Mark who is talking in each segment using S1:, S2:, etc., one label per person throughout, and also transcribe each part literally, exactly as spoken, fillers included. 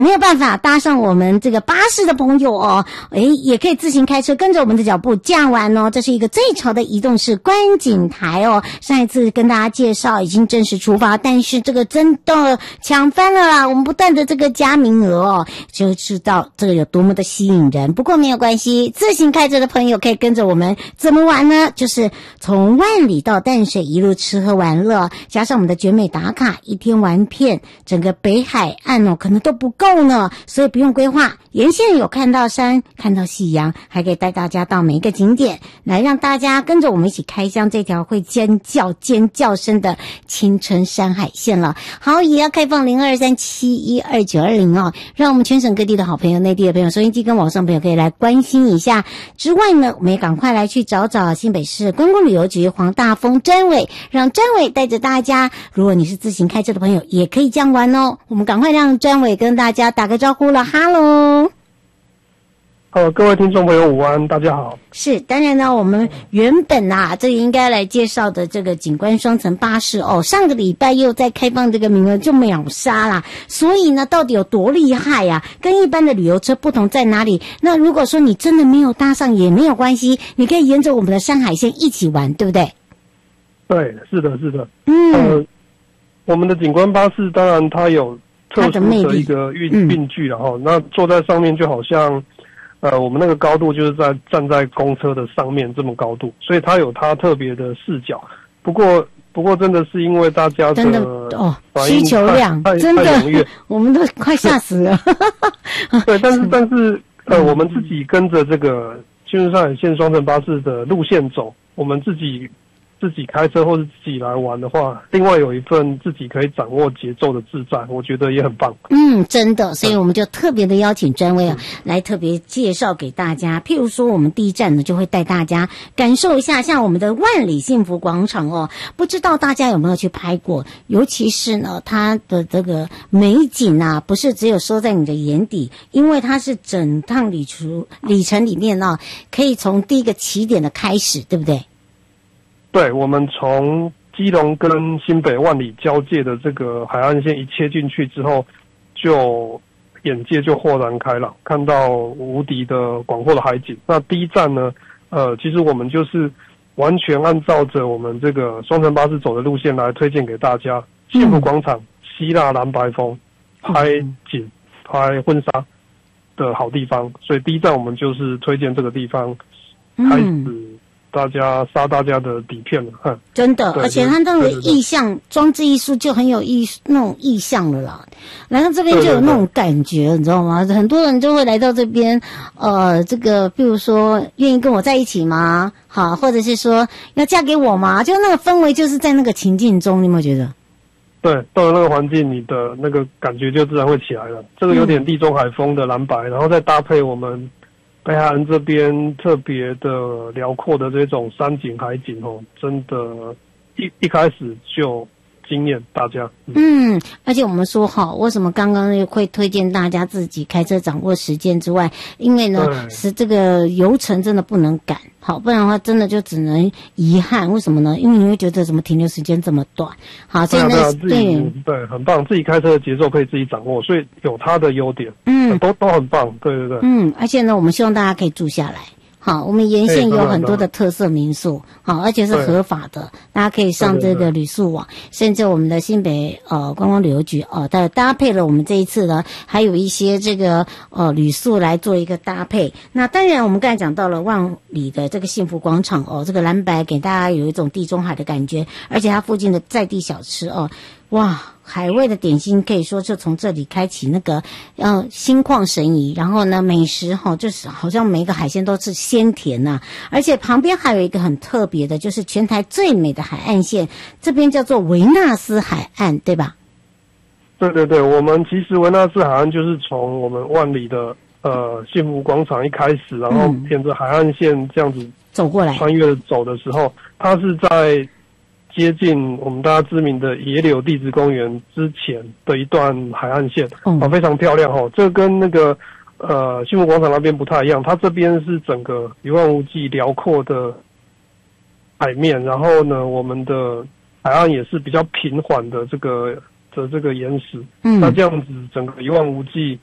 S1: 没有办法搭上我们这个巴士的朋友哦，诶，也可以自行开车跟着我们的脚步驾完哦。这是一个最潮的移动式观景台哦。上一次跟大家介绍已经正式出发，但是这个真的抢翻了啦！我们不断的这个加名额哦，就知道这个有多么的吸引人。不过没有关系，自行开车的朋友可以跟着我们怎么玩呢？就是从万里到淡水一路吃喝玩乐，加上我们的绝美打卡，一天玩遍整个北海岸哦，可能都不够呢，所以不用规划，沿线有看到山看到夕阳，还可以带大家到每一个景点，来让大家跟着我们一起开箱这条会尖叫尖叫声的青春山海线了。好，也要开放零二三七一二九二零哦，让我们全省各地的好朋友、内地的朋友、收音机跟网上朋友可以来关心一下。之外呢，我们也赶快来去找找新北市观光旅游局黄大丰专委，让专委带着大家，如果你是自行开车的朋友也可以这样玩哦。我们赶快让专委跟大家打个招呼了，哈喽。
S2: 呃，各位听众朋友午安，大家好。
S1: 是，当然呢，我们原本啊，这个应该来介绍的这个景观双层巴士哦，上个礼拜又在开放这个名额就秒杀啦。所以呢，到底有多厉害呀、啊？跟一般的旅游车不同在哪里？那如果说你真的没有搭上也没有关系，你可以沿着我们的山海线一起玩，对不对？
S2: 对，是的，是的。
S1: 嗯，
S2: 呃，我们的景观巴士当然它有特殊的一个运运具，然后、嗯、那坐在上面就好像。呃，我们那个高度就是在站在公车的上面这么高度，所以它有它特别的视角。不过，不过真的是因为大家的
S1: 真的哦需求量真的，我们都快吓死了。
S2: 对，但是但是呃，我们自己跟着这个青春山海线双层巴士的路线走，我们自己自己开车或是自己来玩的话，另外有一份自己可以掌握节奏的自在，我觉得也很棒。
S1: 嗯，真的，所以我们就特别的邀请专委啊、嗯、来特别介绍给大家。譬如说，我们第一站呢就会带大家感受一下，像我们的万里幸福广场哦，不知道大家有没有去拍过？尤其是呢，它的这个美景啊，不是只有收在你的眼底，因为它是整趟旅途里程里面啊，可以从第一个起点的开始，对不对？
S2: 对，我们从基隆跟新北万里交界的这个海岸线一切进去之后，就眼界就豁然开朗，看到无敌的广阔的海景。那第一站呢，呃，其实我们就是完全按照着我们这个双层巴士走的路线来推荐给大家。幸福广场、希腊蓝白风、拍景、拍婚纱的好地方，所以第一站我们就是推荐这个地方，开始。大家杀大家的底片了，哼，
S1: 真的，而且它那个意象装置艺术就很有艺那种意象了啦。来到这边就有那种感觉，对对对，你知道吗？很多人就会来到这边，呃，这个比如说愿意跟我在一起吗？好，或者是说要嫁给我吗？就那个氛围就是在那个情境中，你有没有觉得？
S2: 对，到了那个环境，你的那个感觉就自然会起来了。这个有点地中海风的蓝白，嗯、然后再搭配我们。北海岸这边特别的辽阔的这种山景海景哦，真的一一开始就惊艳大家。
S1: 嗯，而且我们说哈，为什么刚刚会推荐大家自己开车掌握时间之外，因为呢是这个游程真的不能赶，好，不然的话真的就只能遗憾。为什么呢？因为你会觉得怎么停留时间这么短。好，所以呢，
S2: 对对，很棒，自己开车的节奏可以自己掌握，所以有它的优点。嗯，都都很棒，对对对。
S1: 嗯，而且呢，我们希望大家可以住下来。好，我们沿线有很多的特色民宿，好，而且是合法的，大家可以上这个旅宿网，甚至我们的新北呃观光旅游局哦，它搭配了我们这一次呢，还有一些这个呃旅宿来做一个搭配。那当然，我们刚才讲到了万里的这个幸福广场哦，这个蓝白给大家有一种地中海的感觉，而且它附近的在地小吃哦，哇。海味的点心可以说就从这里开启那个呃心旷神怡，然后呢美食哈、哦、就是好像每一个海鲜都是鲜甜呐、啊，而且旁边还有一个很特别的，就是全台最美的海岸线，这边叫做维纳斯海岸，对吧？
S2: 对对对，我们其实维纳斯海岸就是从我们万里的呃幸福广场一开始，然后沿着海岸线这样子
S1: 走过来，
S2: 穿越走的时候，它是在接近我们大家知名的野柳地质公园之前的一段海岸线，嗯、啊，非常漂亮哦。这跟那个呃幸福广场那边不太一样，它这边是整个一望无际辽阔的海面，然后呢，我们的海岸也是比较平缓的这个的这个岩石，嗯，那这样子整个一望无际，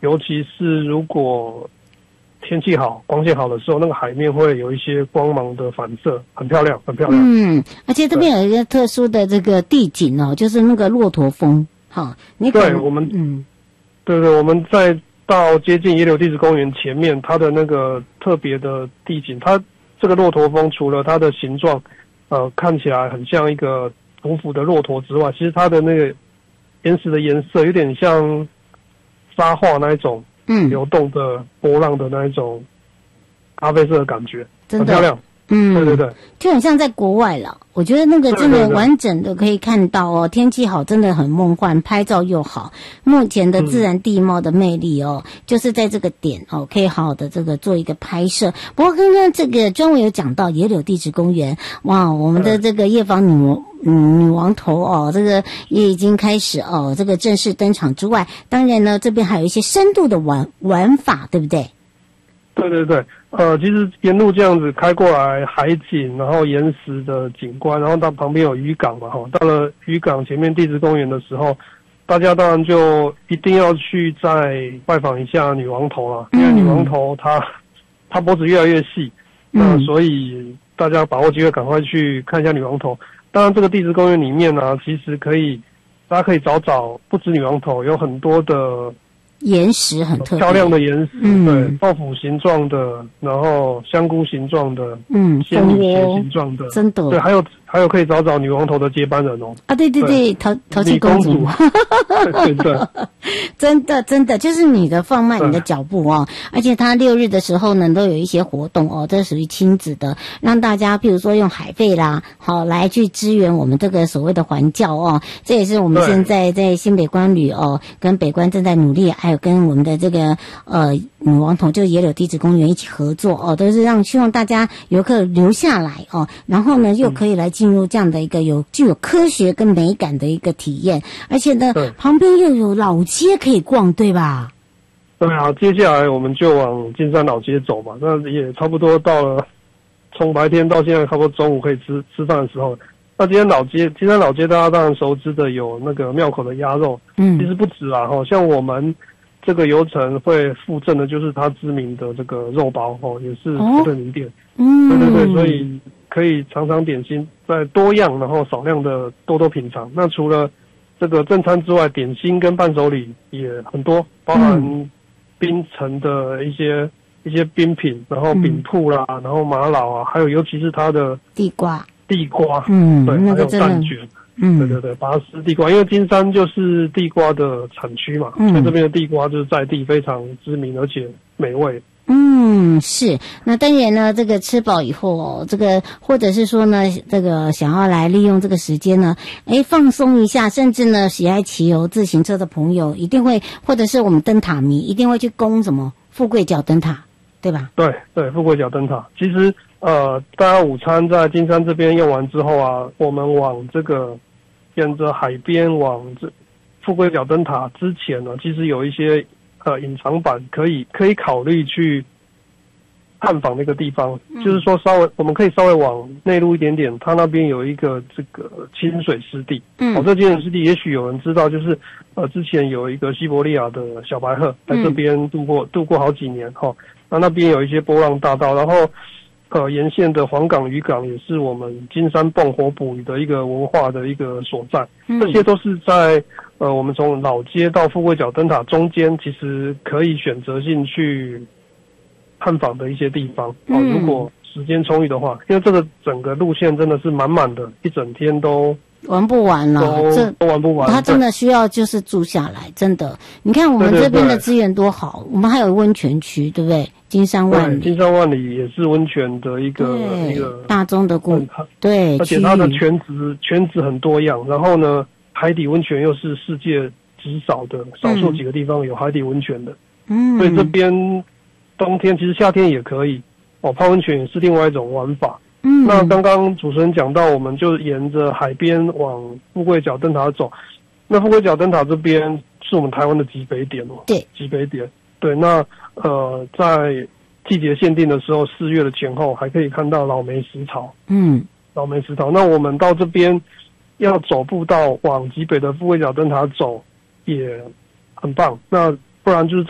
S2: 尤其是如果天气好、光线好的时候，那个海面会有一些光芒的反射，很漂亮，很漂亮。
S1: 嗯，而且这边有一个特殊的这个地景哦，就是那个骆驼峰。好，你可
S2: 对我们，
S1: 嗯，
S2: 对对，我们在到接近野柳地质公园前面，它的那个特别的地景，它这个骆驼峰除了它的形状，呃，看起来很像一个匍匐的骆驼之外，其实它的那个岩石的颜色有点像沙画那一种。嗯，流动的波浪的那一种咖啡色的感觉，很漂亮。嗯，对对对，
S1: 就很像在国外了。我觉得那个真的完整的可以看到哦，天气好真的很梦幻，拍照又好。目前的自然地貌的魅力哦，嗯、就是在这个点哦，可以好好的这个做一个拍摄。不过刚刚这个专文有讲到野柳地质公园，哇，我们的这个叶房女嗯女王头哦，这个也已经开始哦，这个正式登场之外，当然呢，这边还有一些深度的玩玩法，对不对？
S2: 对对对，呃，其实沿路这样子开过来，海景，然后岩石的景观，然后到旁边有渔港嘛，哈，到了渔港前面地质公园的时候，大家当然就一定要去再拜访一下女王头了，因为女王头她她脖子越来越细，嗯、呃，所以大家把握机会赶快去看一下女王头。当然，这个地质公园里面呢、啊，其实可以大家可以找找，不止女王头，有很多的。
S1: 岩石很特别，
S2: 漂亮的岩石，
S1: 嗯、
S2: 对，豆腐形状的，然后香菇形状的，
S1: 嗯，
S2: 仙女鞋形状的，
S1: 真的，
S2: 对，还有还有可以找找女王头的接班人哦。
S1: 啊，对对对，淘淘气公主，
S2: 对对，
S1: 真的真的就是你的放慢你的脚步哦，而且他六日的时候呢，都有一些活动哦，这属于亲子的，让大家譬如说用海费啦，好来去支援我们这个所谓的环教哦，这也是我们现在在新北观旅哦，跟北观正在努力，还有跟我们的这个呃女王头，就是野柳地质公园一起合作哦，都是让希望大家游客留下来哦，然后呢又可以来进入这样的一个有具有科学跟美感的一个体验，而且呢旁边又有老街可以逛，对吧？
S2: 对啊，接下来我们就往金山老街走嘛，那也差不多到了，从白天到现在差不多中午可以吃吃饭的时候。那今天老街，金山老街大家当然熟知的有那个庙口的鸭肉，嗯，其实不止啊，哈，像我们这个游程会附赠的就是它知名的这个肉包，哦，也是福特名店，嗯，对对对，所以可以尝尝点心，在多样然后少量的多多品尝。那除了这个正餐之外，点心跟伴手礼也很多，包含冰城的一些一些冰品，然后饼铺啦，嗯、然后玛瑙啊，还有尤其是它的
S1: 地瓜。
S2: 地瓜，
S1: 嗯，
S2: 对，
S1: 那个
S2: 还有蛋卷，嗯，对对对，拔丝地瓜，因为金山就是地瓜的产区嘛，嗯，所以这边的地瓜就是在地非常知名，而且美味。
S1: 嗯，是。那当然呢，这个吃饱以后哦，这个或者是说呢，这个想要来利用这个时间呢，哎，放松一下，甚至呢，喜爱骑游自行车的朋友一定会，或者是我们灯塔迷一定会去攻什么富贵角灯塔，对吧？
S2: 对对，富贵角灯塔，其实。呃，大家午餐在金山这边用完之后啊，我们往这个沿着海边往这富贵角灯塔之前呢，其实有一些呃隐藏版可以可以考虑去探访那个地方，嗯、就是说稍微我们可以稍微往内陆一点点，它那边有一个这个清水湿地，嗯，哦，这清水湿地也许有人知道，就是呃之前有一个西伯利亚的小白鹤在这边度过、嗯、度过好几年哈，那、哦、那边有一些波浪大道，然后。呃，沿线的黄港渔港也是我们金山蹦火捕鱼的一个文化的一个所在，嗯、这些都是在呃我们从老街到富贵角灯塔中间，其实可以选择性去探访的一些地方。哦、嗯，如果时间充裕的话，因为这个整个路线真的是满满的，一整天都
S1: 玩不完了，
S2: 这都玩不完。
S1: 他真的需要就是住下来，真的。你看我们这边的资源多好，对对对，我们还有温泉区，对不对？金山万里，
S2: 金山万里也是温泉的一个一个
S1: 大宗的故，对，
S2: 而且它的泉质泉质很多样，然后呢，海底温泉又是世界极少的，少数几个地方有海底温泉的，嗯，所以这边冬天其实夏天也可以哦，泡温泉也是另外一种玩法。嗯，那刚刚主持人讲到，我们就沿着海边往富贵角灯塔走，那富贵角灯塔这边是我们台湾的极北点哦，
S1: 对，
S2: 极北点，对，那。呃，在季节限定的时候，四月的前后还可以看到老梅石槽。嗯，老梅石槽。那我们到这边要走步道往极北的富贵角灯塔走，也很棒。那不然就是。